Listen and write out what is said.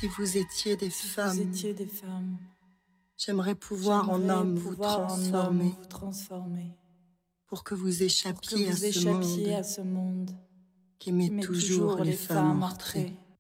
Si vous étiez des Si femmes, vous étiez des femmes, j'aimerais pouvoir en j'aimerais homme vous pouvoir en homme transformer vous transformer pour que vous pour que échappiez à vous ce échappiez monde à ce monde qui qui met met toujours les femmes en en retrait. retrait.